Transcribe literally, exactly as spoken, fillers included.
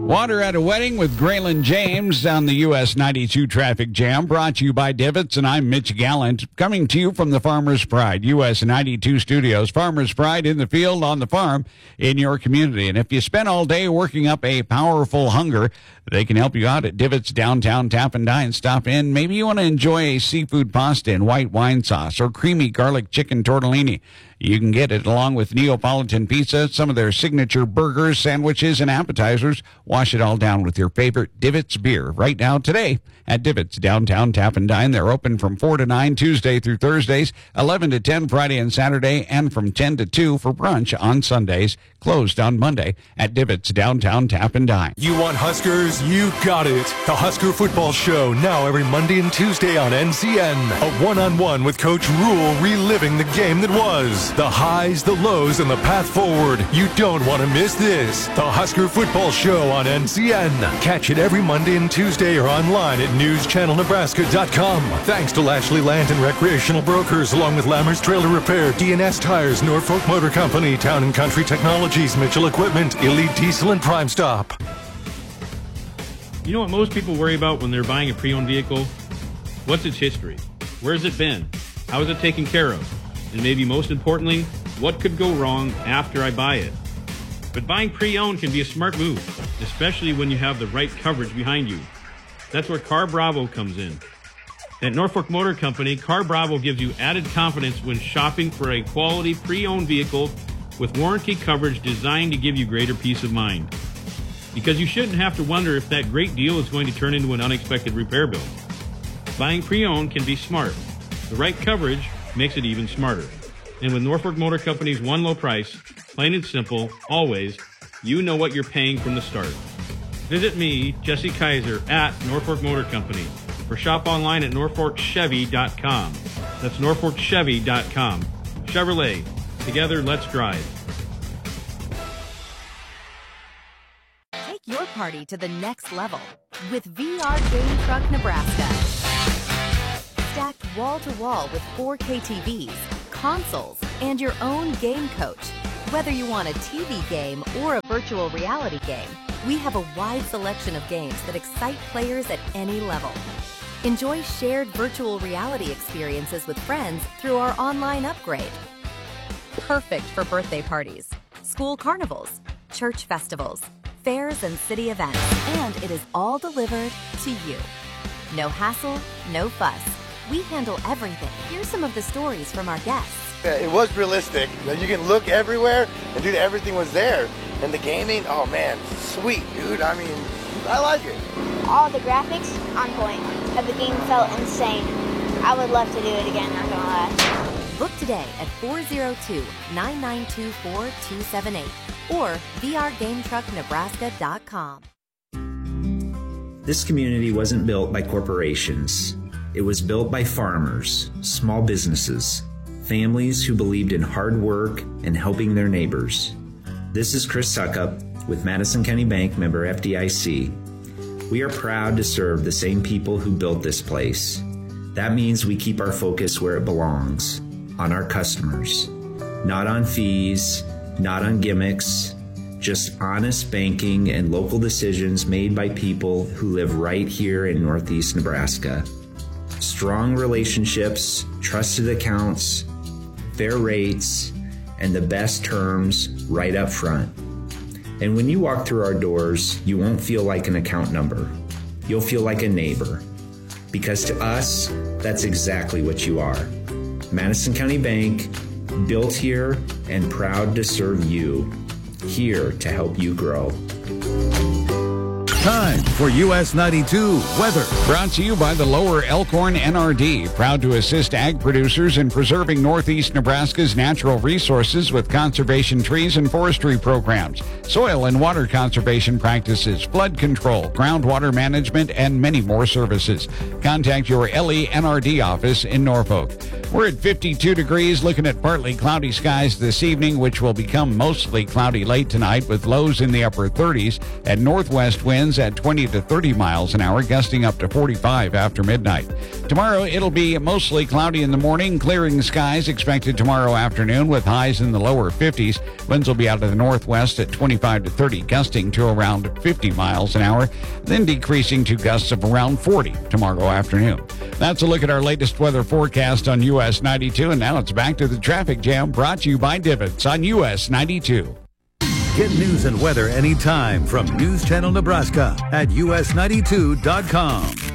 Water at a Wedding with Graylin James on the U S ninety-two Traffic Jam, brought to you by Divots, and I'm Mitch Gallant, coming to you from the Farmer's Pride U S ninety-two studios. Farmer's Pride in the field, on the farm, in your community. And if you spend all day working up a powerful hunger, they can help you out at Divots Downtown Tap and Dine. Stop in. Maybe you want to enjoy a seafood pasta in white wine sauce or creamy garlic chicken tortellini. You can get it along with Neapolitan pizza, some of their signature burgers, sandwiches, and appetizers. Wash it all down with your favorite Divots beer right now today at Divots Downtown Tap and Dine. They're open from four to nine Tuesday through Thursdays, eleven to ten Friday and Saturday, and from ten to two for brunch on Sundays. Closed on Monday at Divots Downtown Tap and Dine. You want Huskers? You got it. The Husker Football Show, now every Monday and Tuesday on N C N. A one-on-one with Coach Rule, reliving the game that was. The highs, the lows, and the path forward. You don't want to miss this. The Husker Football Show on N C N. Catch it every Monday and Tuesday or online at news channel nebraska dot com. Thanks to Lashley Land and Recreational Brokers, along with Lammers Trailer Repair, D and S Tires, Norfolk Motor Company, Town and Country Technologies, Mitchell Equipment, Elite Diesel, and Prime Stop. You know what most people worry about when they're buying a pre-owned vehicle? What's its history? Where's it been? How is it taken care of? And maybe most importantly, what could go wrong after I buy it? But buying pre-owned can be a smart move, especially when you have the right coverage behind you. That's where Car Bravo comes in. At Norfolk Motor Company, Car Bravo gives you added confidence when shopping for a quality pre-owned vehicle with warranty coverage designed to give you greater peace of mind. Because you shouldn't have to wonder if that great deal is going to turn into an unexpected repair bill. Buying pre-owned can be smart. The right coverage makes it even smarter. And with Norfolk Motor Company's one low price, plain and simple, always, you know what you're paying from the start. Visit me, Jesse Kaiser, at Norfolk Motor Company, or shop online at norfolk chevy dot com. That's norfolk chevy dot com. Chevrolet. Together, let's drive. Take your party to the next level with V R Game Truck Nebraska. Stacked wall to wall with four K T Vs, consoles, and your own game coach. Whether you want a T V game or a virtual reality game, we have a wide selection of games that excite players at any level. Enjoy shared virtual reality experiences with friends through our online upgrade. Perfect for birthday parties, school carnivals, church festivals, fairs, and city events. And it is all delivered to you. No hassle, no fuss. We handle everything. Here's some of the stories from our guests. Yeah, it was realistic. You can look everywhere, and dude, everything was there. And the gaming, oh man, sweet, dude. I mean, I like it. All the graphics on point. The game felt insane. I would love to do it again, not gonna lie. Book today at four oh two, nine nine two four, two seven eight or V R game truck nebraska dot com. This community wasn't built by corporations. It was built by farmers, small businesses, families who believed in hard work and helping their neighbors. This is Chris Suckup with Madison County Bank, member F D I C. We are proud to serve the same people who built this place. That means we keep our focus where it belongs, on our customers. Not on fees, not on gimmicks, just honest banking and local decisions made by people who live right here in Northeast Nebraska. Strong relationships, trusted accounts, fair rates, and the best terms right up front. And when you walk through our doors, you won't feel like an account number. You'll feel like a neighbor. Because to us, that's exactly what you are. Madison County Bank, built here and proud to serve you. Here to help you grow. Time for U S ninety-two weather. Brought to you by the Lower Elkhorn N R D, proud to assist ag producers in preserving Northeast Nebraska's natural resources with conservation trees and forestry programs, soil and water conservation practices, flood control, groundwater management, and many more services. Contact your L E N R D office in Norfolk. We're at fifty-two degrees, looking at partly cloudy skies this evening, which will become mostly cloudy late tonight with lows in the upper thirties and northwest winds winds at twenty to thirty miles an hour, gusting up to forty-five after midnight. Tomorrow, it'll be mostly cloudy in the morning, clearing skies expected tomorrow afternoon with highs in the lower fifties. Winds will be out of the northwest at twenty-five to thirty, gusting to around fifty miles an hour, then decreasing to gusts of around forty tomorrow afternoon. That's a look at our latest weather forecast on U S ninety-two, and now it's back to the traffic jam, brought to you by Divots on U S ninety-two. Get news and weather anytime from News Channel Nebraska at U S ninety-two dot com.